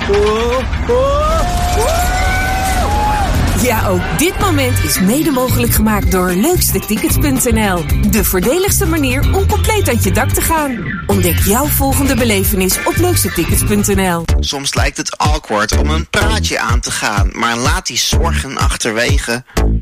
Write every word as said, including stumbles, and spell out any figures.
Oh, oh, oh. Ja, ook dit moment is mede mogelijk gemaakt door leukste tickets punt n l. De voordeligste manier om compleet uit je dak te gaan. Ontdek jouw volgende belevenis op leukste tickets punt n l. Soms lijkt het awkward om een praatje aan te gaan, maar laat die zorgen achterwege.